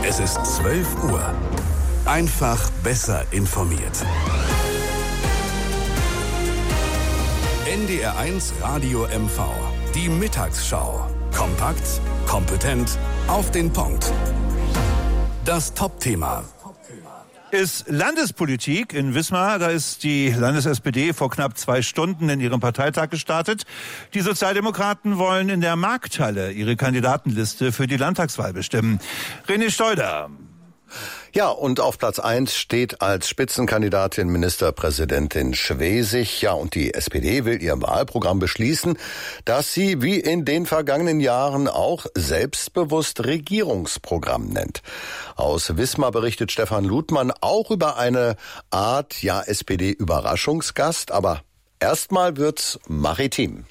Es ist 12 Uhr. Einfach besser informiert. NDR1 Radio MV. Die Mittagsschau. Kompakt, kompetent, auf den Punkt. Das Top-Thema. Ist Landespolitik in Wismar. Da ist die Landes-SPD vor knapp 2 Stunden in ihrem Parteitag gestartet. Die Sozialdemokraten wollen in der Markthalle ihre Kandidatenliste für die Landtagswahl bestimmen. René Steuder. Ja, und auf Platz 1 steht als Spitzenkandidatin Ministerpräsidentin Schwesig. Ja, und die SPD will ihr Wahlprogramm beschließen, das sie wie in den vergangenen Jahren auch selbstbewusst Regierungsprogramm nennt. Aus Wismar berichtet Stefan Ludmann auch über eine Art, SPD-Überraschungsgast. Aber erstmal wird's maritim.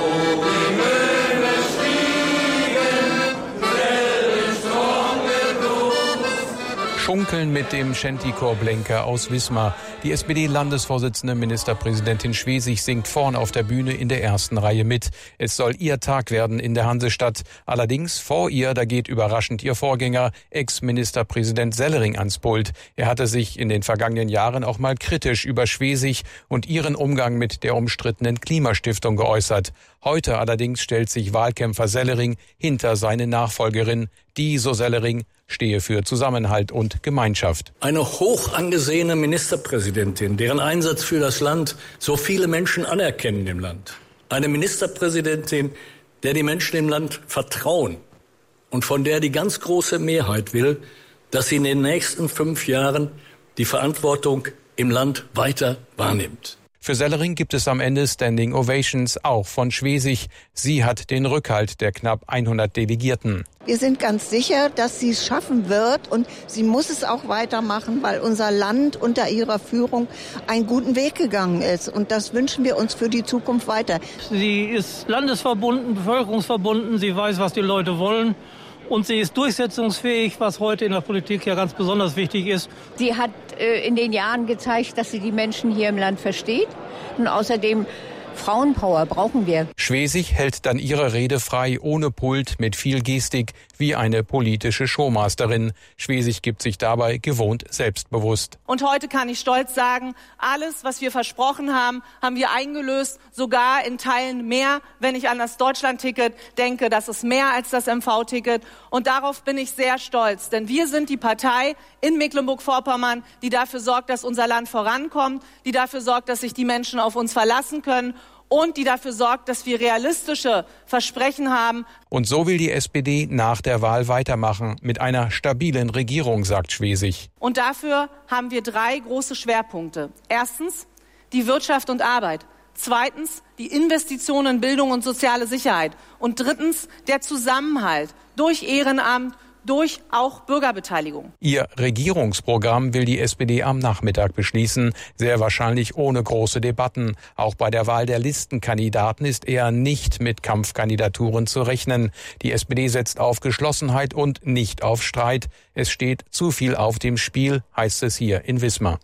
Schunkeln mit dem Shantychor-Blenker aus Wismar. Die SPD-Landesvorsitzende Ministerpräsidentin Schwesig singt vorn auf der Bühne in der ersten Reihe mit. Es soll ihr Tag werden in der Hansestadt. Allerdings vor ihr, da geht überraschend ihr Vorgänger, Ex-Ministerpräsident Sellering ans Pult. Er hatte sich in den vergangenen Jahren auch mal kritisch über Schwesig und ihren Umgang mit der umstrittenen Klimastiftung geäußert. Heute allerdings stellt sich Wahlkämpfer Sellering hinter seine Nachfolgerin, die, so Sellering, stehe für Zusammenhalt und Gemeinschaft. Eine hoch angesehene Ministerpräsidentin, deren Einsatz für das Land so viele Menschen anerkennen im Land. Eine Ministerpräsidentin, der die Menschen im Land vertrauen und von der die ganz große Mehrheit will, dass sie in den nächsten 5 Jahren die Verantwortung im Land weiter wahrnimmt. Für Sellering gibt es am Ende Standing Ovations, auch von Schwesig. Sie hat den Rückhalt der knapp 100 Delegierten. Wir sind ganz sicher, dass sie es schaffen wird und sie muss es auch weitermachen, weil unser Land unter ihrer Führung einen guten Weg gegangen ist. Und das wünschen wir uns für die Zukunft weiter. Sie ist landesverbunden, bevölkerungsverbunden, sie weiß, was die Leute wollen. Und sie ist durchsetzungsfähig, was heute in der Politik ja ganz besonders wichtig ist. Sie hat in den Jahren gezeigt, dass sie die Menschen hier im Land versteht. Und außerdem Frauenpower brauchen wir. Schwesig hält dann ihre Rede frei, ohne Pult, mit viel Gestik, wie eine politische Showmasterin. Schwesig gibt sich dabei gewohnt selbstbewusst. Und heute kann ich stolz sagen, alles, was wir versprochen haben, haben wir eingelöst, sogar in Teilen mehr. Wenn ich an das Deutschland-Ticket denke, das ist mehr als das MV-Ticket. Und darauf bin ich sehr stolz, denn wir sind die Partei in Mecklenburg-Vorpommern, die dafür sorgt, dass unser Land vorankommt, die dafür sorgt, dass sich die Menschen auf uns verlassen können und die dafür sorgt, dass wir realistische Versprechen haben. Und so will die SPD nach der Wahl weitermachen, mit einer stabilen Regierung, sagt Schwesig. Und dafür haben wir 3 große Schwerpunkte. Erstens die Wirtschaft und Arbeit. Zweitens die Investitionen in Bildung und soziale Sicherheit. Und drittens der Zusammenhalt durch Ehrenamt, durch auch Bürgerbeteiligung. Ihr Regierungsprogramm will die SPD am Nachmittag beschließen, sehr wahrscheinlich ohne große Debatten. Auch bei der Wahl der Listenkandidaten ist eher nicht mit Kampfkandidaturen zu rechnen. Die SPD setzt auf Geschlossenheit und nicht auf Streit. Es steht zu viel auf dem Spiel, heißt es hier in Wismar.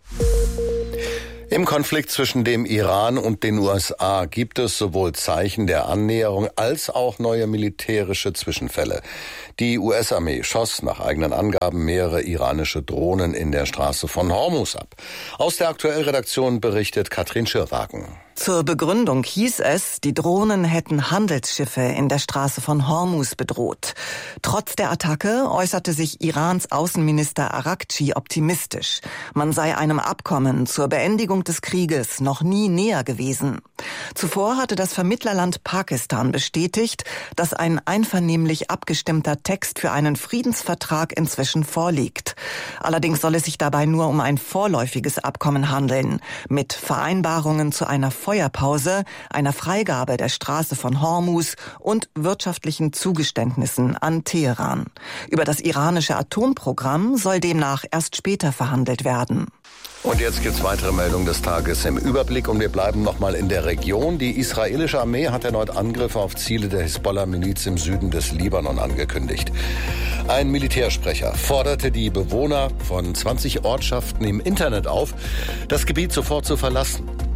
Im Konflikt zwischen dem Iran und den USA gibt es sowohl Zeichen der Annäherung als auch neue militärische Zwischenfälle. Die US-Armee schoss nach eigenen Angaben mehrere iranische Drohnen in der Straße von Hormuz ab. Aus der Aktuell-Redaktion berichtet Katrin Schirwagen. Zur Begründung hieß es, die Drohnen hätten Handelsschiffe in der Straße von Hormuz bedroht. Trotz der Attacke äußerte sich Irans Außenminister Araghchi optimistisch. Man sei einem Abkommen zur Beendigung des Krieges noch nie näher gewesen. Zuvor hatte das Vermittlerland Pakistan bestätigt, dass ein einvernehmlich abgestimmter Text für einen Friedensvertrag inzwischen vorliegt. Allerdings soll es sich dabei nur um ein vorläufiges Abkommen handeln, mit Vereinbarungen zu einer Feuerpause, einer Freigabe der Straße von Hormuz und wirtschaftlichen Zugeständnissen an Teheran. Über das iranische Atomprogramm soll demnach erst später verhandelt werden. Und jetzt gibt's weitere Meldungen des Tages im Überblick und wir bleiben nochmal in der Region. Die israelische Armee hat erneut Angriffe auf Ziele der Hisbollah-Miliz im Süden des Libanon angekündigt. Ein Militärsprecher forderte die Bewohner von 20 Ortschaften im Internet auf, das Gebiet sofort zu verlassen.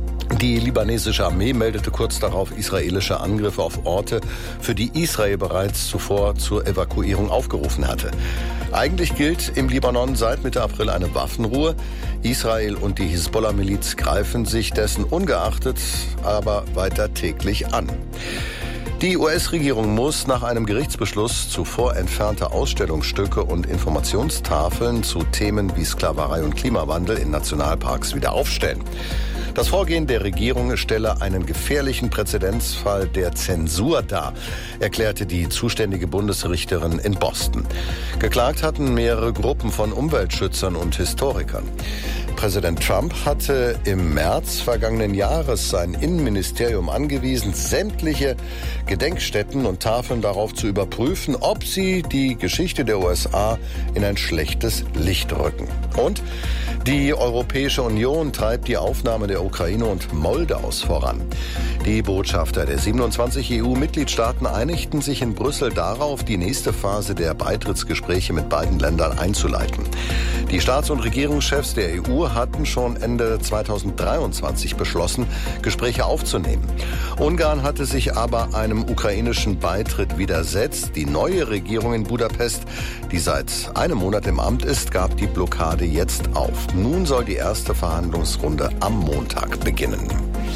Die libanesische Armee meldete kurz darauf israelische Angriffe auf Orte, für die Israel bereits zuvor zur Evakuierung aufgerufen hatte. Eigentlich gilt im Libanon seit Mitte April eine Waffenruhe. Israel und die Hisbollah-Miliz greifen sich dessen ungeachtet aber weiter täglich an. Die US-Regierung muss nach einem Gerichtsbeschluss zuvor entfernte Ausstellungsstücke und Informationstafeln zu Themen wie Sklaverei und Klimawandel in Nationalparks wieder aufstellen. Das Vorgehen der Regierung stelle einen gefährlichen Präzedenzfall der Zensur dar, erklärte die zuständige Bundesrichterin in Boston. Geklagt hatten mehrere Gruppen von Umweltschützern und Historikern. Präsident Trump hatte im März vergangenen Jahres sein Innenministerium angewiesen, sämtliche Gedenkstätten und Tafeln darauf zu überprüfen, ob sie die Geschichte der USA in ein schlechtes Licht rücken. Und die Europäische Union treibt die Aufnahme der Ukraine und Moldaus voran. Die Botschafter der 27 EU-Mitgliedstaaten einigten sich in Brüssel darauf, die nächste Phase der Beitrittsgespräche mit beiden Ländern einzuleiten. Die Staats- und Regierungschefs der EU hatten schon Ende 2023 beschlossen, Gespräche aufzunehmen. Ungarn hatte sich aber einem ukrainischen Beitritt widersetzt. Die neue Regierung in Budapest, die seit einem Monat im Amt ist, gab die Blockade jetzt auf. Nun soll die erste Verhandlungsrunde am Montag beginnen.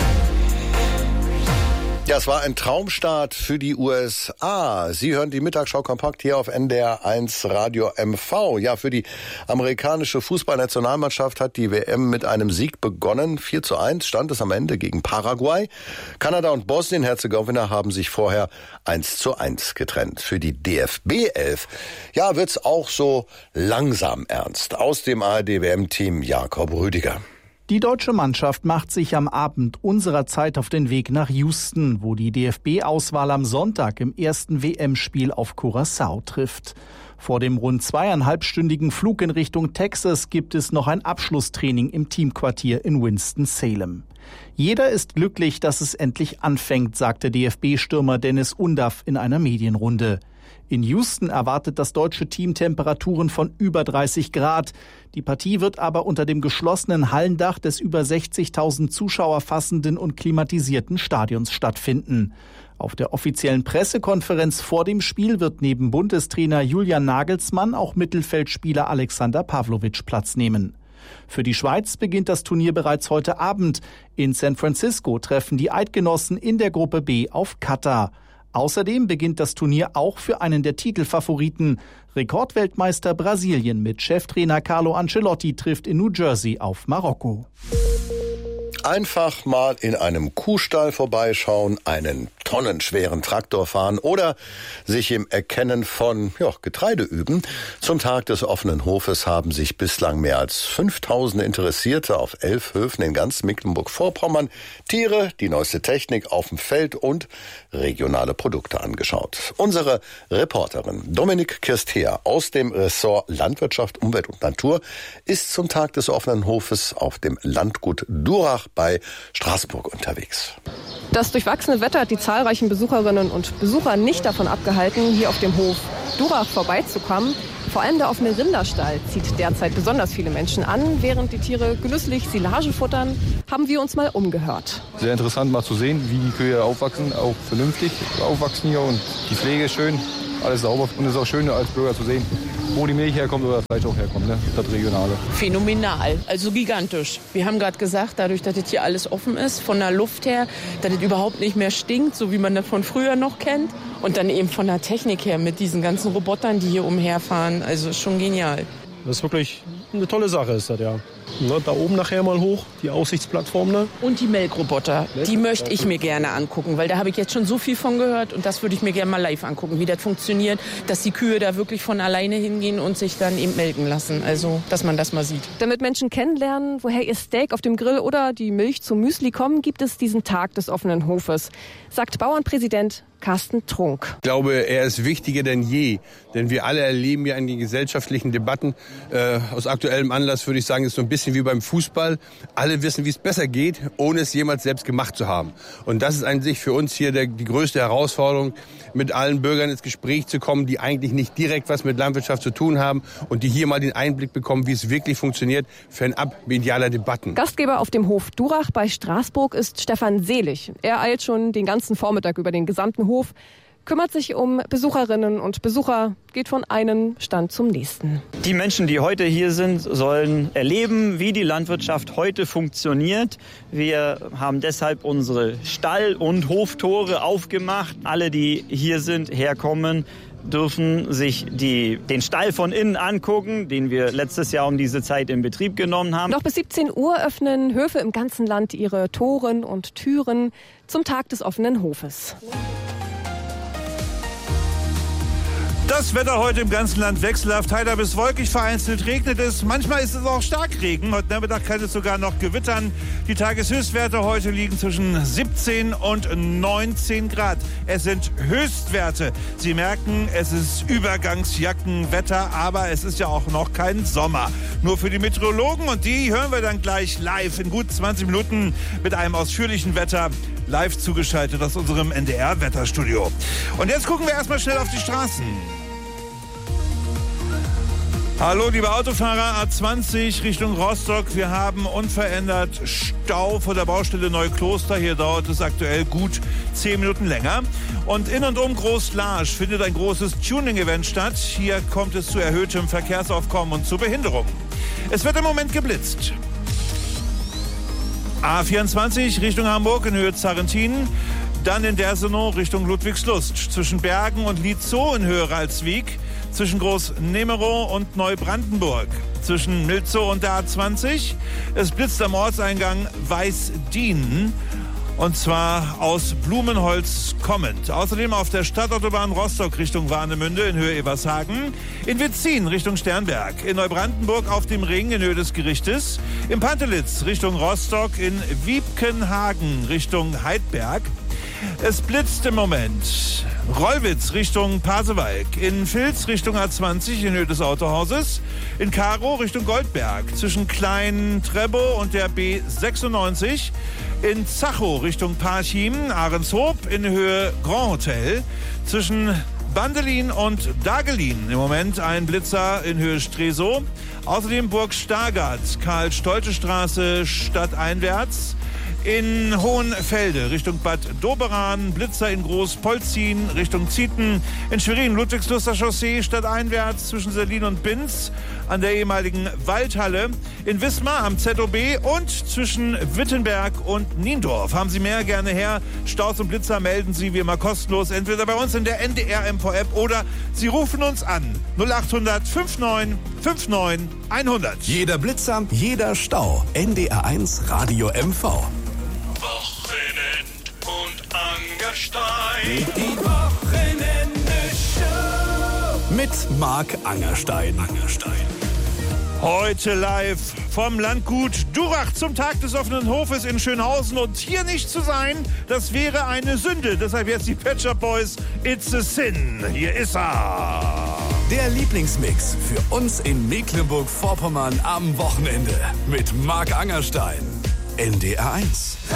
Ja, es war ein Traumstart für die USA. Sie hören die Mittagsschau kompakt hier auf NDR 1 Radio MV. Ja, für die amerikanische Fußballnationalmannschaft hat die WM mit einem Sieg begonnen. 4:1 stand es am Ende gegen Paraguay. Kanada und Bosnien-Herzegowina haben sich vorher 1:1 getrennt. Für die DFB 11, ja, wird's auch so langsam ernst. Aus dem ARD-WM-Team Jakob Rüdiger. Die deutsche Mannschaft macht sich am Abend unserer Zeit auf den Weg nach Houston, wo die DFB-Auswahl am Sonntag im ersten WM-Spiel auf Curaçao trifft. Vor dem rund 2,5-stündigen Flug in Richtung Texas gibt es noch ein Abschlusstraining im Teamquartier in Winston-Salem. Jeder ist glücklich, dass es endlich anfängt, sagte DFB-Stürmer Dennis Undaff in einer Medienrunde. In Houston erwartet das deutsche Team Temperaturen von über 30 Grad. Die Partie wird aber unter dem geschlossenen Hallendach des über 60.000 Zuschauer fassenden und klimatisierten Stadions stattfinden. Auf der offiziellen Pressekonferenz vor dem Spiel wird neben Bundestrainer Julian Nagelsmann auch Mittelfeldspieler Alexander Pavlovic Platz nehmen. Für die Schweiz beginnt das Turnier bereits heute Abend. In San Francisco treffen die Eidgenossen in der Gruppe B auf Katar. Außerdem beginnt das Turnier auch für einen der Titelfavoriten. Rekordweltmeister Brasilien mit Cheftrainer Carlo Ancelotti trifft in New Jersey auf Marokko. Einfach mal in einem Kuhstall vorbeischauen, einen tonnenschweren Traktor fahren oder sich im Erkennen von Getreide üben. Zum Tag des offenen Hofes haben sich bislang mehr als 5000 Interessierte auf 11 Höfen in ganz Mecklenburg-Vorpommern Tiere, die neueste Technik auf dem Feld und regionale Produkte angeschaut. Unsere Reporterin Dominik Kirstea aus dem Ressort Landwirtschaft, Umwelt und Natur ist zum Tag des offenen Hofes auf dem Landgut Durach bei Straßburg unterwegs. Das durchwachsene Wetter hat die zahlreichen Besucherinnen und Besucher nicht davon abgehalten, hier auf dem Hof Durach vorbeizukommen. Vor allem der offene Rinderstall zieht derzeit besonders viele Menschen an. Während die Tiere genüsslich Silage futtern, haben wir uns mal umgehört. Sehr interessant mal zu sehen, wie die Kühe aufwachsen, auch vernünftig aufwachsen hier und die Pflege ist schön, alles sauber und es ist auch schön als Bürger zu sehen, wo die Milch herkommt oder das Fleisch auch herkommt, ne? Das Regionale. Phänomenal, also gigantisch. Wir haben gerade gesagt, dadurch, dass das hier alles offen ist, von der Luft her, dass es überhaupt nicht mehr stinkt, so wie man das von früher noch kennt. Und dann eben von der Technik her mit diesen ganzen Robotern, die hier umherfahren, also ist schon genial. Das ist wirklich eine tolle Sache, ist das ja. Ne, da oben nachher mal hoch, die Aussichtsplattform. Ne? Und die Melkroboter, die möchte ich mir gerne angucken, weil da habe ich jetzt schon so viel von gehört und das würde ich mir gerne mal live angucken, wie das funktioniert, dass die Kühe da wirklich von alleine hingehen und sich dann eben melken lassen, also dass man das mal sieht. Damit Menschen kennenlernen, woher ihr Steak auf dem Grill oder die Milch zum Müsli kommen, gibt es diesen Tag des offenen Hofes, sagt Bauernpräsident Carsten Trunk. Ich glaube, er ist wichtiger denn je, denn wir alle erleben ja in den gesellschaftlichen Debatten, aus aktuellem Anlass würde ich sagen, ist so ein bisschen wie beim Fußball. Alle wissen, wie es besser geht, ohne es jemals selbst gemacht zu haben. Und das ist an sich für uns hier die größte Herausforderung, mit allen Bürgern ins Gespräch zu kommen, die eigentlich nicht direkt was mit Landwirtschaft zu tun haben und die hier mal den Einblick bekommen, wie es wirklich funktioniert, fernab medialer Debatten. Gastgeber auf dem Hof Durach bei Straßburg ist Stefan Selig. Er eilt schon den ganzen Vormittag über den gesamten Hof, kümmert sich um Besucherinnen und Besucher, geht von einem Stand zum nächsten. Die Menschen, die heute hier sind, sollen erleben, wie die Landwirtschaft heute funktioniert. Wir haben deshalb unsere Stall- und Hoftore aufgemacht. Alle, die hier sind, herkommen, dürfen sich den Stall von innen angucken, den wir letztes Jahr um diese Zeit in Betrieb genommen haben. Doch bis 17 Uhr öffnen Höfe im ganzen Land ihre Toren und Türen zum Tag des offenen Hofes. Das Wetter heute im ganzen Land wechselhaft, heiter bis wolkig, vereinzelt regnet es. Manchmal ist es auch Starkregen. Heute Nachmittag kann es sogar noch gewittern. Die Tageshöchstwerte heute liegen zwischen 17 und 19 Grad. Es sind Höchstwerte. Sie merken, es ist Übergangsjackenwetter, aber es ist ja auch noch kein Sommer. Nur für die Meteorologen, und die hören wir dann gleich live in gut 20 Minuten mit einem ausführlichen Wetter. Live zugeschaltet aus unserem NDR-Wetterstudio. Und jetzt gucken wir erstmal schnell auf die Straßen. Hallo, liebe Autofahrer, A20 Richtung Rostock. Wir haben unverändert Stau vor der Baustelle Neukloster. Hier dauert es aktuell gut 10 Minuten länger. Und in und um Groß-Laasch findet ein großes Tuning-Event statt. Hier kommt es zu erhöhtem Verkehrsaufkommen und zu Behinderungen. Es wird im Moment geblitzt. A24 Richtung Hamburg in Höhe Zarrentin, dann in Dersenow Richtung Ludwigslust, zwischen Bergen und Lietzow in Höhe Ralswiek, zwischen Groß-Nemerow und Neubrandenburg, zwischen Milzow und der A20. Es blitzt am Ortseingang Weißdien, und zwar aus Blumenholz kommend. Außerdem auf der Stadtautobahn Rostock Richtung Warnemünde in Höhe Evershagen, in Witzin Richtung Sternberg, in Neubrandenburg auf dem Ring in Höhe des Gerichtes, in Pantelitz Richtung Rostock, in Wiebkenhagen Richtung Heidberg. Es blitzt im Moment. Rollwitz Richtung Pasewalk, in Vilz Richtung A20 in Höhe des Autohauses, in Karow Richtung Goldberg, zwischen Klein-Trebow und der B96, in Zachow Richtung Parchim, Ahrenshoop in Höhe Grand Hotel, zwischen Bandelin und Dagelin im Moment ein Blitzer in Höhe Stresow, außerdem Burg Stargard, Karl-Stolze-Straße stadteinwärts, in Hohenfelde Richtung Bad Doberan, Blitzer in Groß-Polzin Richtung Zieten, in Schwerin Ludwigsluster Chaussee stadteinwärts zwischen Selin und Binz an der ehemaligen Waldhalle, in Wismar am ZOB und zwischen Wittenberg und Niendorf. Haben Sie mehr, gerne her. Staus und Blitzer melden Sie wie immer kostenlos, entweder bei uns in der NDR MV-App oder Sie rufen uns an 0800 59 59 100. Jeder Blitzer, jeder Stau. NDR1 Radio MV. Wochenend und Angerstein. Die Wochenende-Show. Mit Marc Angerstein. Heute live vom Landgut Durach zum Tag des offenen Hofes in Schönhausen. Und hier nicht zu sein, das wäre eine Sünde. Deshalb jetzt die Pet Shop Boys, It's a Sin. Hier ist er. Der Lieblingsmix für uns in Mecklenburg-Vorpommern am Wochenende. Mit Marc Angerstein. NDR1.